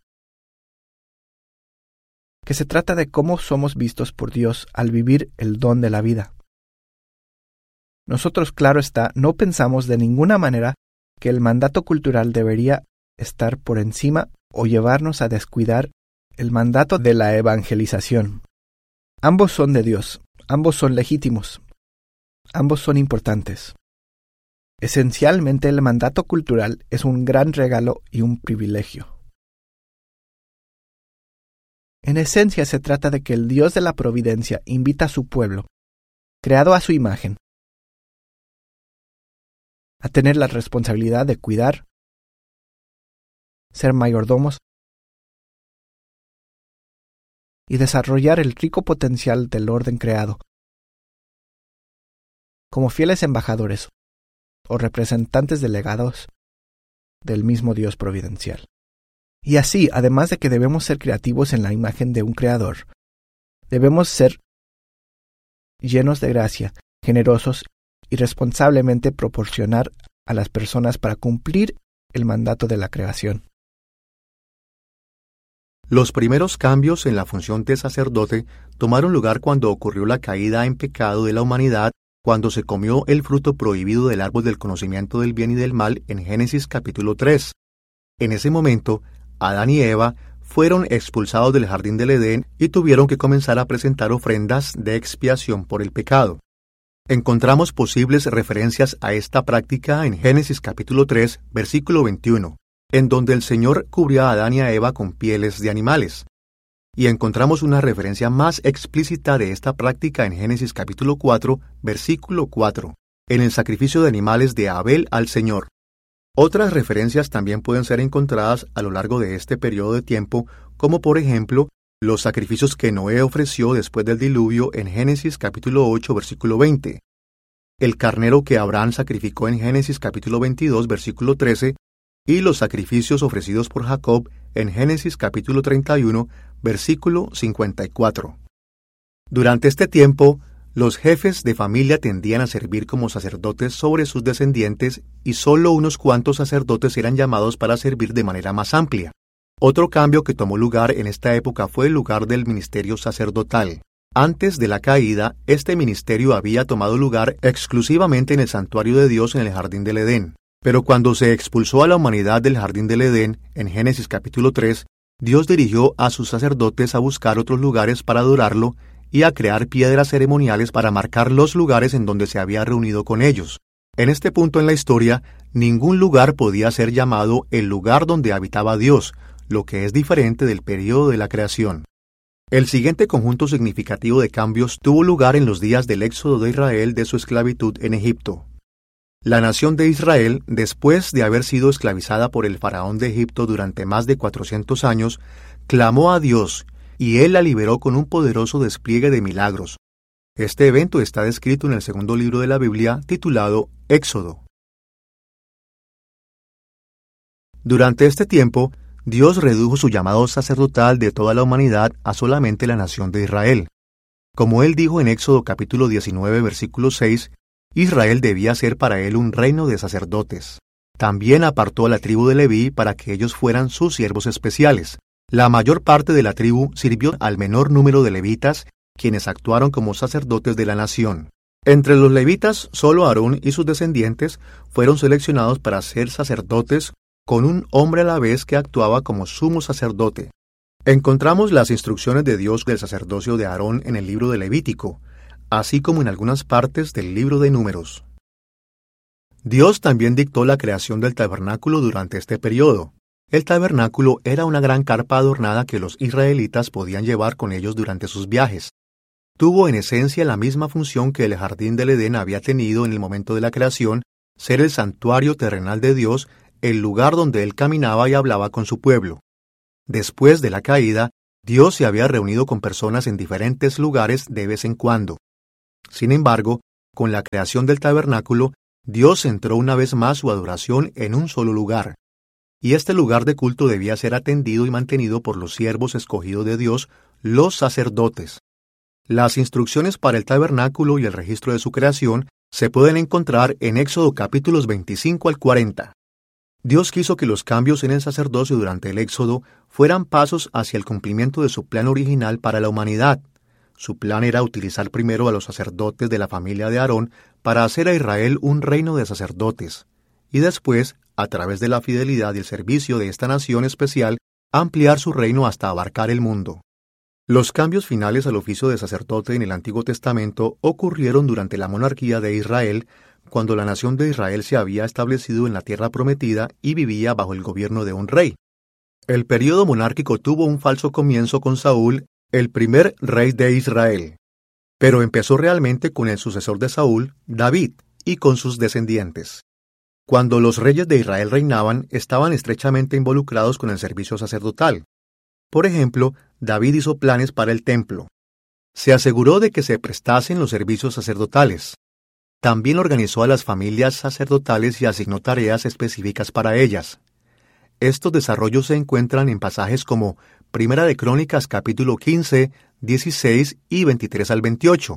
Speaker 2: que se trata de cómo somos vistos por Dios al vivir el don de la vida. Nosotros, claro está, no pensamos de ninguna manera que el mandato cultural debería estar por encima o llevarnos a descuidar el mandato de la evangelización. Ambos son de Dios, ambos son legítimos, ambos son importantes. Esencialmente, el mandato cultural es un gran regalo y un privilegio. En esencia, se trata de que el Dios de la providencia invita a su pueblo, creado a su imagen, a tener la responsabilidad de cuidar, ser mayordomos y desarrollar el rico potencial del orden creado, como fieles embajadores o representantes delegados del mismo Dios providencial. Y así, además de que debemos ser creativos en la imagen de un creador, debemos ser llenos de gracia, generosos y responsablemente proporcionar a las personas para cumplir el mandato de la creación.
Speaker 1: Los primeros cambios en la función de sacerdote tomaron lugar cuando ocurrió la caída en pecado de la humanidad, cuando se comió el fruto prohibido del árbol del conocimiento del bien y del mal en Génesis capítulo tres. En ese momento, Adán y Eva fueron expulsados del jardín del Edén y tuvieron que comenzar a presentar ofrendas de expiación por el pecado. Encontramos posibles referencias a esta práctica en Génesis capítulo tres, versículo veintiuno, en donde el Señor cubrió a Adán y a Eva con pieles de animales. Y encontramos una referencia más explícita de esta práctica en Génesis capítulo cuatro, versículo cuatro, en el sacrificio de animales de Abel al Señor. Otras referencias también pueden ser encontradas a lo largo de este periodo de tiempo, como por ejemplo, los sacrificios que Noé ofreció después del diluvio en Génesis capítulo ocho, versículo veinte, el carnero que Abraham sacrificó en Génesis capítulo veintidós, versículo trece, y los sacrificios ofrecidos por Jacob en Génesis capítulo treinta y uno, versículo cincuenta y cuatro. Durante este tiempo, los jefes de familia tendían a servir como sacerdotes sobre sus descendientes y solo unos cuantos sacerdotes eran llamados para servir de manera más amplia. Otro cambio que tomó lugar en esta época fue el lugar del ministerio sacerdotal. Antes de la caída, este ministerio había tomado lugar exclusivamente en el santuario de Dios en el jardín del Edén. Pero cuando se expulsó a la humanidad del jardín del Edén, en Génesis capítulo tres, Dios dirigió a sus sacerdotes a buscar otros lugares para adorarlo y a crear piedras ceremoniales para marcar los lugares en donde se había reunido con ellos. En este punto en la historia, ningún lugar podía ser llamado el lugar donde habitaba Dios, lo que es diferente del período de la creación. El siguiente conjunto significativo de cambios tuvo lugar en los días del éxodo de Israel de su esclavitud en Egipto. La nación de Israel, después de haber sido esclavizada por el faraón de Egipto durante más de cuatrocientos años, clamó a Dios, y Él la liberó con un poderoso despliegue de milagros. Este evento está descrito en el segundo libro de la Biblia, titulado Éxodo. Durante este tiempo, Dios redujo su llamado sacerdotal de toda la humanidad a solamente la nación de Israel. Como Él dijo en Éxodo capítulo diecinueve, versículo seis, Israel debía ser para Él un reino de sacerdotes. También apartó a la tribu de Leví para que ellos fueran sus siervos especiales. La mayor parte de la tribu sirvió al menor número de levitas, quienes actuaron como sacerdotes de la nación. Entre los levitas, solo Aarón y sus descendientes fueron seleccionados para ser sacerdotes, con un hombre a la vez que actuaba como sumo sacerdote. Encontramos las instrucciones de Dios del sacerdocio de Aarón en el libro de Levítico, así como en algunas partes del libro de Números. Dios también dictó la creación del tabernáculo durante este periodo. El tabernáculo era una gran carpa adornada que los israelitas podían llevar con ellos durante sus viajes. tuvo en esencia la misma función que el jardín del Edén había tenido en el momento de la creación, ser el santuario terrenal de Dios, el lugar donde Él caminaba y hablaba con su pueblo. Después de la caída, Dios se había reunido con personas en diferentes lugares de vez en cuando. Sin embargo, con la creación del tabernáculo, Dios centró una vez más su adoración en un solo lugar. Y este lugar de culto debía ser atendido y mantenido por los siervos escogidos de Dios, los sacerdotes. Las instrucciones para el tabernáculo y el registro de su creación se pueden encontrar en Éxodo capítulos veinticinco al cuarenta. Dios quiso que los cambios en el sacerdocio durante el Éxodo fueran pasos hacia el cumplimiento de su plan original para la humanidad. Su plan era utilizar primero a los sacerdotes de la familia de Aarón para hacer a Israel un reino de sacerdotes, y después, a través de la fidelidad y el servicio de esta nación especial, ampliar su reino hasta abarcar el mundo. Los cambios finales al oficio de sacerdote en el Antiguo Testamento ocurrieron durante la monarquía de Israel, cuando la nación de Israel se había establecido en la tierra prometida y vivía bajo el gobierno de un rey. El período monárquico tuvo un falso comienzo con Saúl, el primer rey de Israel, pero empezó realmente con el sucesor de Saúl, David, y con sus descendientes. Cuando los reyes de Israel reinaban, estaban estrechamente involucrados con el servicio sacerdotal. Por ejemplo, David hizo planes para el templo. Se aseguró de que se prestasen los servicios sacerdotales. También organizó a las familias sacerdotales y asignó tareas específicas para ellas. Estos desarrollos se encuentran en pasajes como Primera de Crónicas capítulo quince, dieciséis y veintitrés al veintiocho.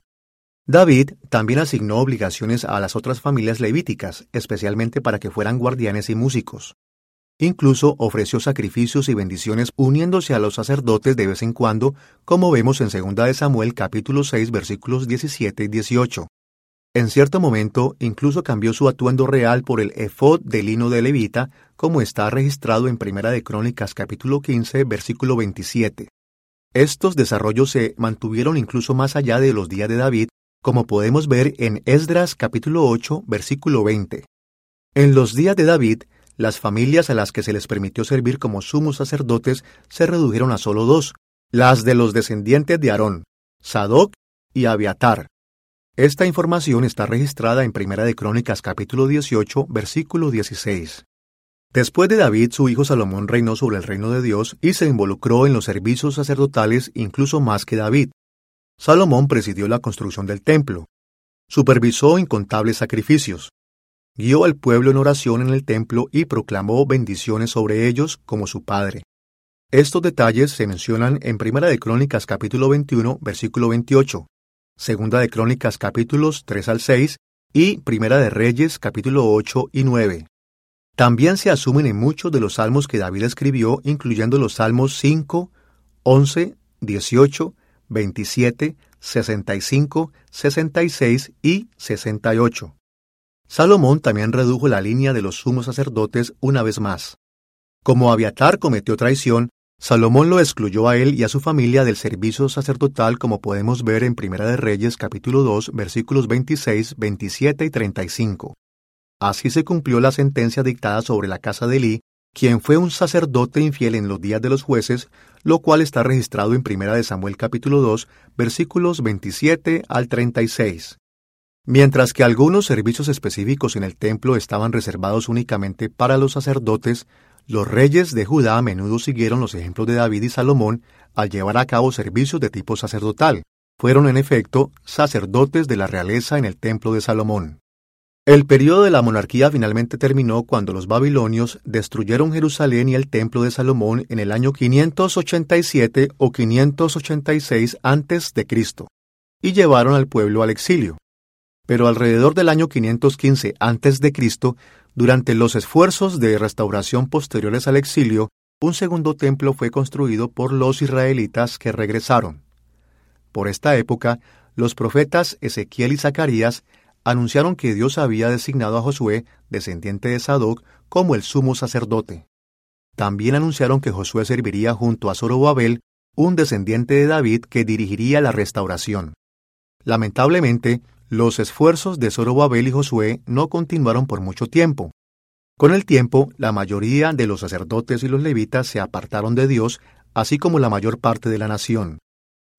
Speaker 1: David también asignó obligaciones a las otras familias levíticas, especialmente para que fueran guardianes y músicos. Incluso ofreció sacrificios y bendiciones uniéndose a los sacerdotes de vez en cuando, como vemos en Segunda de Samuel capítulo seis versículos diecisiete y dieciocho. En cierto momento, incluso cambió su atuendo real por el efod de lino de levita, como está registrado en Primera de Crónicas capítulo quince versículo veintisiete. Estos desarrollos se mantuvieron incluso más allá de los días de David, como podemos ver en Esdras capítulo ocho versículo veinte. En los días de David, las familias a las que se les permitió servir como sumos sacerdotes se redujeron a solo dos, las de los descendientes de Aarón, Sadoc y Abiatar. Esta información está registrada en Primera de Crónicas capítulo dieciocho, versículo dieciséis. Después de David, su hijo Salomón reinó sobre el reino de Dios y se involucró en los servicios sacerdotales incluso más que David. Salomón presidió la construcción del templo, supervisó incontables sacrificios, guió al pueblo en oración en el templo y proclamó bendiciones sobre ellos como su padre. Estos detalles se mencionan en Primera de Crónicas capítulo veintiuno, versículo veintiocho, Segunda de Crónicas capítulos tres al seis y Primera de Reyes capítulo ocho y nueve. También se asumen en muchos de los salmos que David escribió, incluyendo los salmos cinco, once, dieciocho, veintisiete, sesenta y cinco, sesenta y seis y sesenta y ocho. Salomón también redujo la línea de los sumos sacerdotes una vez más. Como Abiatar cometió traición, Salomón lo excluyó a él y a su familia del servicio sacerdotal, como podemos ver en Primera de Reyes capítulo dos versículos veintiséis, veintisiete y treinta y cinco. Así se cumplió la sentencia dictada sobre la casa de Elí, quien fue un sacerdote infiel en los días de los jueces, lo cual está registrado en Primera de Samuel capítulo dos versículos veintisiete al treinta y seis. Mientras que algunos servicios específicos en el templo estaban reservados únicamente para los sacerdotes, los reyes de Judá a menudo siguieron los ejemplos de David y Salomón al llevar a cabo servicios de tipo sacerdotal. Fueron, en efecto, sacerdotes de la realeza en el templo de Salomón. El período de la monarquía finalmente terminó cuando los babilonios destruyeron Jerusalén y el templo de Salomón en el año quinientos ochenta y siete o quinientos ochenta y seis antes de Cristo, y llevaron al pueblo al exilio. Pero alrededor del año quinientos quince antes de Cristo, durante los esfuerzos de restauración posteriores al exilio, un segundo templo fue construido por los israelitas que regresaron. Por esta época, los profetas Ezequiel y Zacarías anunciaron que Dios había designado a Josué, descendiente de Sadoc, como el sumo sacerdote. También anunciaron que Josué serviría junto a Zorobabel, un descendiente de David que dirigiría la restauración. Lamentablemente, los esfuerzos de Zorobabel y Josué no continuaron por mucho tiempo. Con el tiempo, la mayoría de los sacerdotes y los levitas se apartaron de Dios, así como la mayor parte de la nación.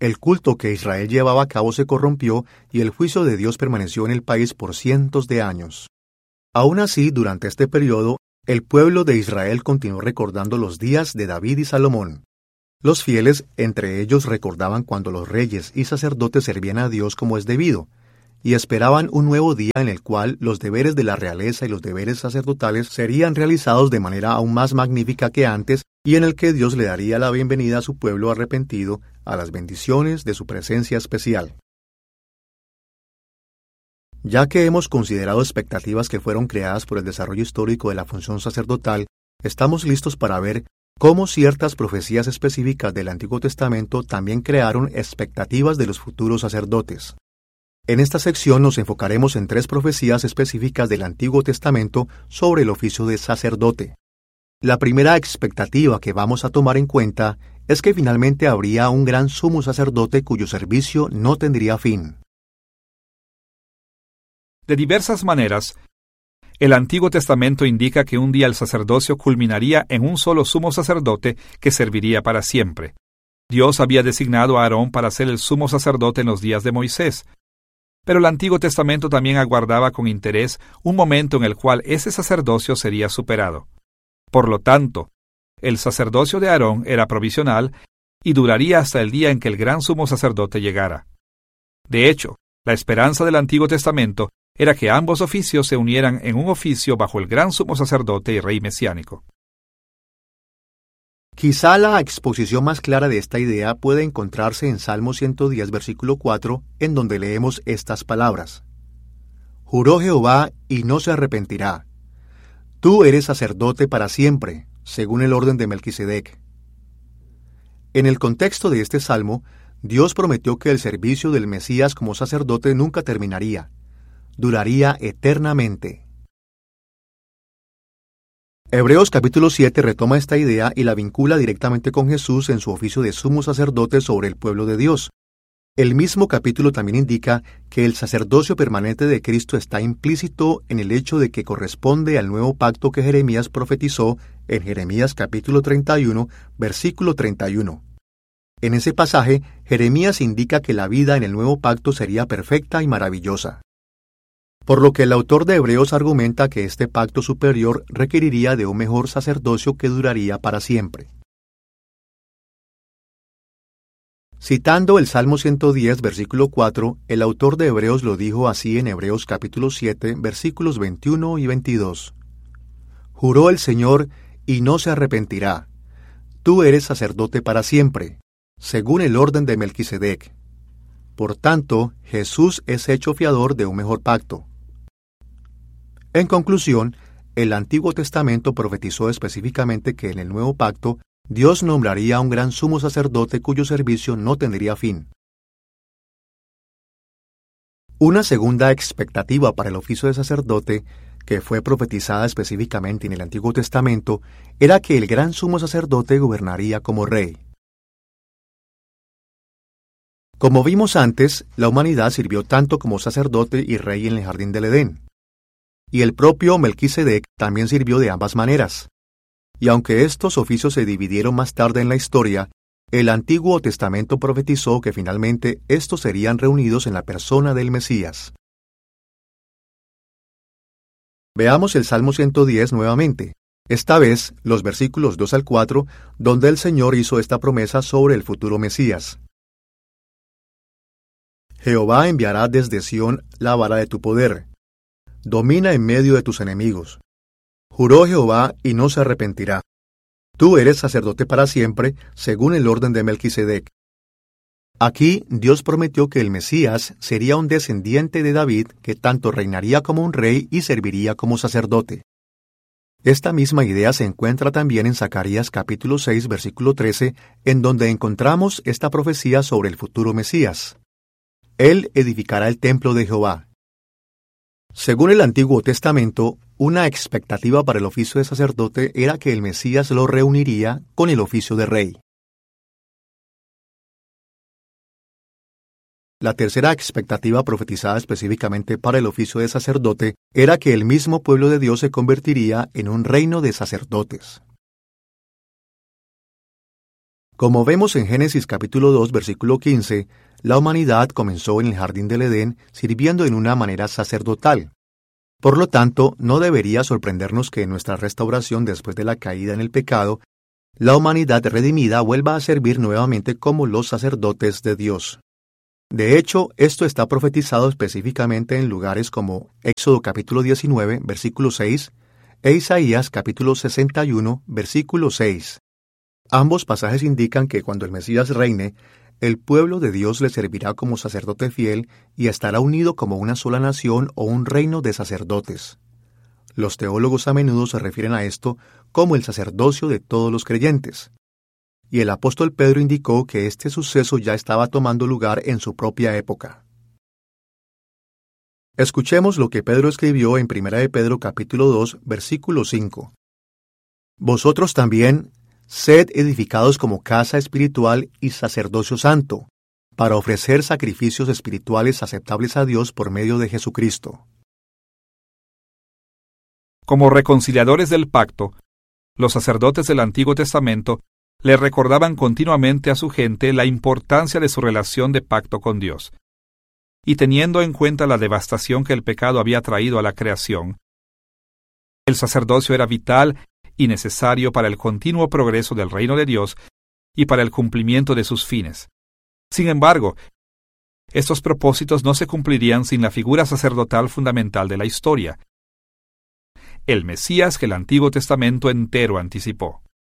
Speaker 1: El culto que Israel llevaba a cabo se corrompió y el juicio de Dios permaneció en el país por cientos de años. Aún así, durante este periodo, el pueblo de Israel continuó recordando los días de David y Salomón. Los fieles, entre ellos, recordaban cuando los reyes y sacerdotes servían a Dios como es debido, y esperaban un nuevo día en el cual los deberes de la realeza y los deberes sacerdotales serían realizados de manera aún más magnífica que antes, y en el que Dios le daría la bienvenida a su pueblo arrepentido a las bendiciones de su presencia especial. Ya que hemos considerado expectativas que fueron creadas por el desarrollo histórico de la función sacerdotal, estamos listos para ver cómo ciertas profecías específicas del Antiguo Testamento también crearon expectativas de los futuros sacerdotes. En esta sección nos enfocaremos en tres profecías específicas del Antiguo Testamento sobre el oficio de sacerdote. La primera expectativa que vamos a tomar en cuenta es que finalmente habría un gran sumo sacerdote cuyo servicio no tendría fin.
Speaker 3: De diversas maneras, el Antiguo Testamento indica que un día el sacerdocio culminaría en un solo sumo sacerdote que serviría para siempre. Dios había designado a Aarón para ser el sumo sacerdote en los días de Moisés, pero el Antiguo Testamento también aguardaba con interés un momento en el cual ese sacerdocio sería superado. Por lo tanto, el sacerdocio de Aarón era provisional y duraría hasta el día en que el gran sumo sacerdote llegara. De hecho, la esperanza del Antiguo Testamento era que ambos oficios se unieran en un oficio bajo el gran sumo sacerdote y rey mesiánico.
Speaker 1: Quizá la exposición más clara de esta idea puede encontrarse en Salmo ciento diez, versículo cuatro, en donde leemos estas palabras. Juró Jehová y no se arrepentirá. Tú eres sacerdote para siempre, según el orden de Melquisedec. En el contexto de este salmo, Dios prometió que el servicio del Mesías como sacerdote nunca terminaría, duraría eternamente. Hebreos capítulo siete retoma esta idea y la vincula directamente con Jesús en su oficio de sumo sacerdote sobre el pueblo de Dios. El mismo capítulo también indica que el sacerdocio permanente de Cristo está implícito en el hecho de que corresponde al nuevo pacto que Jeremías profetizó en Jeremías capítulo treinta y uno, versículo treinta y uno. En ese pasaje, Jeremías indica que la vida en el nuevo pacto sería perfecta y maravillosa. Por lo que el autor de Hebreos argumenta que este pacto superior requeriría de un mejor sacerdocio que duraría para siempre. Citando el Salmo ciento diez, versículo cuatro, el autor de Hebreos lo dijo así en Hebreos capítulo siete, versículos veintiuno y veintidós. Juró el Señor y no se arrepentirá. Tú eres sacerdote para siempre, según el orden de Melquisedec. Por tanto, Jesús es hecho fiador de un mejor pacto. En conclusión, el Antiguo Testamento profetizó específicamente que en el nuevo pacto Dios nombraría a un gran sumo sacerdote cuyo servicio no tendría fin. Una segunda expectativa para el oficio de sacerdote, que fue profetizada específicamente en el Antiguo Testamento, era que el gran sumo sacerdote gobernaría como rey. Como vimos antes, la humanidad sirvió tanto como sacerdote y rey en el jardín del Edén. Y el propio Melquisedec también sirvió de ambas maneras. Y aunque estos oficios se dividieron más tarde en la historia, el Antiguo Testamento profetizó que finalmente estos serían reunidos en la persona del Mesías. Veamos el Salmo ciento diez nuevamente, esta vez los versículos dos al cuatro, donde el Señor hizo esta promesa sobre el futuro Mesías. Jehová enviará desde Sión la vara de tu poder. Domina en medio de tus enemigos. Juró Jehová y no se arrepentirá. Tú eres sacerdote para siempre, según el orden de Melquisedec. Aquí Dios prometió que el Mesías sería un descendiente de David que tanto reinaría como un rey y serviría como sacerdote. Esta misma idea se encuentra también en Zacarías capítulo seis, versículo trece, en donde encontramos esta profecía sobre el futuro Mesías. Él edificará el templo de Jehová. Según el Antiguo Testamento, una expectativa para el oficio de sacerdote era que el Mesías lo reuniría con el oficio de rey. La tercera expectativa profetizada específicamente para el oficio de sacerdote era que el mismo pueblo de Dios se convertiría en un reino de sacerdotes. Como vemos en Génesis capítulo dos, versículo quince, la humanidad comenzó en el jardín del Edén sirviendo en una manera sacerdotal. Por lo tanto, no debería sorprendernos que en nuestra restauración después de la caída en el pecado, la humanidad redimida vuelva a servir nuevamente como los sacerdotes de Dios. De hecho, esto está profetizado específicamente en lugares como Éxodo capítulo diecinueve, versículo seis, e Isaías capítulo sesenta y uno, versículo seis. Ambos pasajes indican que cuando el Mesías reine, el pueblo de Dios le servirá como sacerdote fiel y estará unido como una sola nación o un reino de sacerdotes. Los teólogos a menudo se refieren a esto como el sacerdocio de todos los creyentes. Y el apóstol Pedro indicó que este suceso ya estaba tomando lugar en su propia época. Escuchemos lo que Pedro escribió en primera de Pedro capítulo dos, versículo cinco. Vosotros también sed edificados como casa espiritual y sacerdocio santo, para ofrecer sacrificios espirituales aceptables a Dios por medio de Jesucristo.
Speaker 3: Como reconciliadores del pacto, los sacerdotes del Antiguo Testamento le recordaban continuamente a su gente la importancia de su relación de pacto con Dios. Y teniendo en cuenta la devastación que el pecado había traído a la creación, el sacerdocio era vital y necesario para el continuo progreso del reino de Dios y para el cumplimiento de sus fines. Sin embargo, estos propósitos no se cumplirían sin la figura sacerdotal fundamental de la historia, el Mesías que el Antiguo Testamento entero anticipó.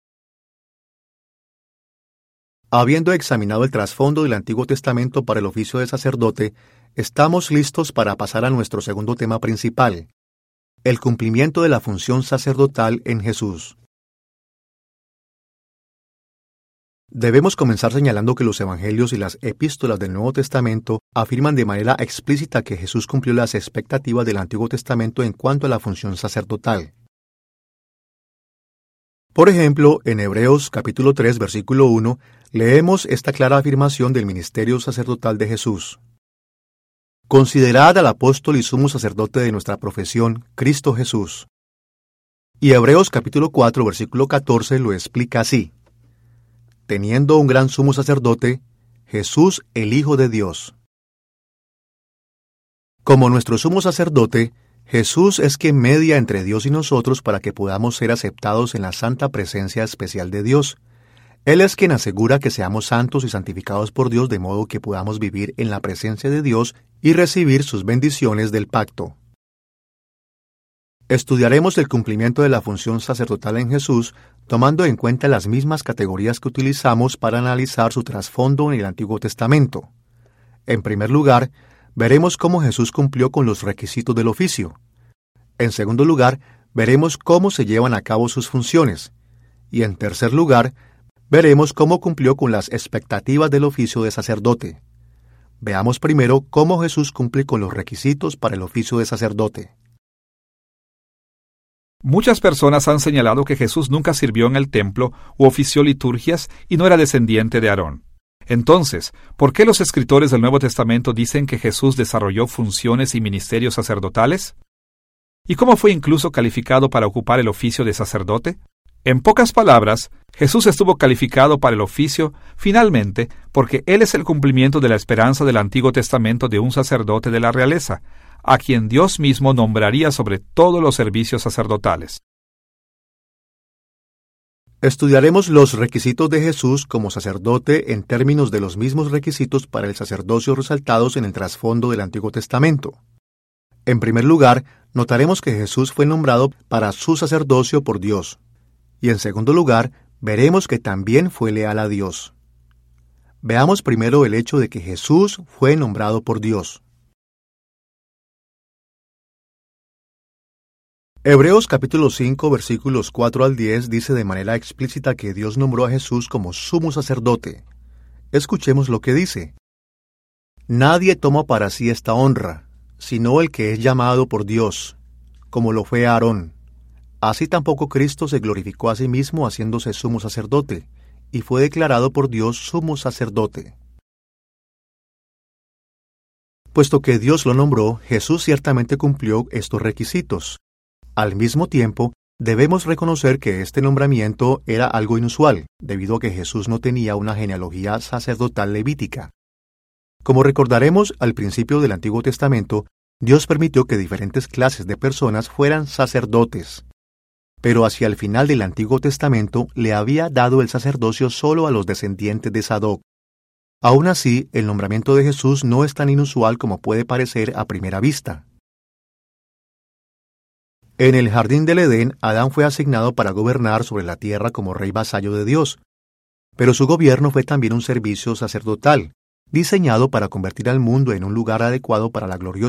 Speaker 1: Habiendo examinado el trasfondo del Antiguo Testamento para el oficio de sacerdote, estamos listos para pasar a nuestro segundo tema principal, el cumplimiento de la función sacerdotal en Jesús. Debemos comenzar señalando que los Evangelios y las epístolas del Nuevo Testamento afirman de manera explícita que Jesús cumplió las expectativas del Antiguo Testamento en cuanto a la función sacerdotal. Por ejemplo, en Hebreos capítulo tres, versículo uno, leemos esta clara afirmación del ministerio sacerdotal de Jesús. Considerad al apóstol y sumo sacerdote de nuestra profesión, Cristo Jesús. Y Hebreos capítulo cuatro, versículo catorce lo explica así. Teniendo un gran sumo sacerdote, Jesús el Hijo de Dios. Como nuestro sumo sacerdote, Jesús es quien media entre Dios y nosotros para que podamos ser aceptados en la santa presencia especial de Dios. Él es quien asegura que seamos santos y santificados por Dios de modo que podamos vivir en la presencia de Dios y recibir sus bendiciones del pacto. Estudiaremos el cumplimiento de la función sacerdotal en Jesús, tomando en cuenta las mismas categorías que utilizamos para analizar su trasfondo en el Antiguo Testamento. En primer lugar, veremos cómo Jesús cumplió con los requisitos del oficio. En segundo lugar, veremos cómo se llevan a cabo sus funciones. Y en tercer lugar, veremos cómo cumplió con las expectativas del oficio de sacerdote. Veamos primero cómo Jesús cumple con los requisitos para el oficio de sacerdote.
Speaker 3: Muchas personas han señalado que Jesús nunca sirvió en el templo u ofició liturgias y no era descendiente de Aarón. Entonces, ¿por qué los escritores del Nuevo Testamento dicen que Jesús desarrolló funciones y ministerios sacerdotales? ¿Y cómo fue incluso calificado para ocupar el oficio de sacerdote? En pocas palabras, Jesús estuvo calificado para el oficio finalmente porque Él es el cumplimiento de la esperanza del Antiguo Testamento de un sacerdote de la realeza, a quien Dios mismo nombraría sobre todos los servicios sacerdotales.
Speaker 1: Estudiaremos los requisitos de Jesús como sacerdote en términos de los mismos requisitos para el sacerdocio resaltados en el trasfondo del Antiguo Testamento. En primer lugar, notaremos que Jesús fue nombrado para su sacerdocio por Dios. Y en segundo lugar, veremos que también fue leal a Dios. Veamos primero el hecho de que Jesús fue nombrado por Dios. Hebreos capítulo cinco, versículos cuatro al diez dice de manera explícita que Dios nombró a Jesús como sumo sacerdote. Escuchemos lo que dice. Nadie toma para sí esta honra, sino el que es llamado por Dios, como lo fue Aarón. Así tampoco Cristo se glorificó a sí mismo haciéndose sumo sacerdote, y fue declarado por Dios sumo sacerdote. Puesto que Dios lo nombró, Jesús ciertamente cumplió estos requisitos. Al mismo tiempo, Debemos reconocer que este nombramiento era algo inusual, debido a que Jesús no tenía una genealogía sacerdotal levítica. Como recordaremos al principio del Antiguo Testamento, Dios permitió que diferentes clases de personas fueran sacerdotes. Pero hacia el final del Antiguo Testamento le había dado el sacerdocio solo a los descendientes de Sadoc. Aún así, el nombramiento de Jesús no es tan inusual como puede parecer a primera vista. En el jardín del Edén, Adán fue asignado para gobernar sobre la tierra como rey vasallo de Dios. Pero su gobierno fue también un servicio sacerdotal, diseñado para convertir al mundo en un lugar adecuado para la gloriosa